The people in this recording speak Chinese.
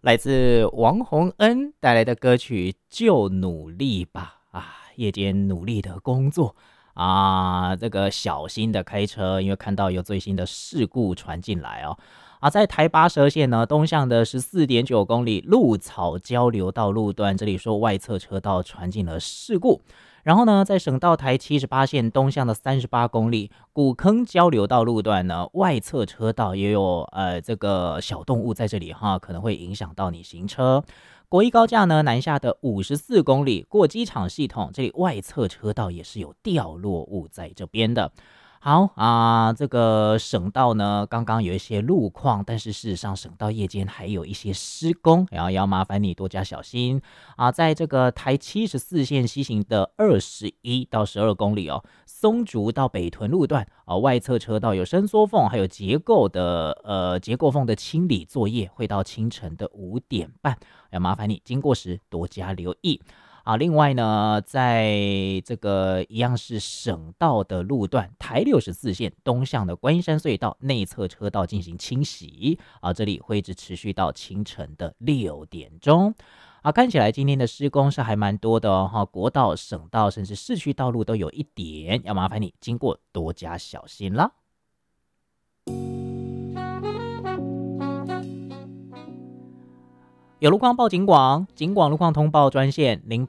来自王洪恩带来的歌曲《就努力吧》夜间努力的工作这个小心的开车，因为看到有最新的事故传进来哦。在台八蛇线呢，东向的14.9公里鹿草交流道路段，这里说外侧车道传进了事故。然后呢，在省道台78线东向的38公里古坑交流道路段呢，外侧车道也有这个小动物在这里可能会影响到你行车。国一高架呢，南下的54公里过机场系统，这里外侧车道也是有掉落物在这边的。好这个省道呢，刚刚有一些路况，但是事实上省道夜间还有一些施工，然后要麻烦你多加小心在这个台74线西行的21到12公里松竹到北屯路段外侧车道有伸缩缝，还有结构缝的清理作业，会到清晨的5点半，要麻烦你经过时多加留意。另外呢，在这个一样是省道的路段，台64线东向的观音山隧道内侧车道进行清洗这里会一直持续到清晨的6点钟。看起来今天的施工是还蛮多的国道、省道甚至市区道路都有一点，要麻烦你经过多加小心啦。有路况报警广，警广路况通报专线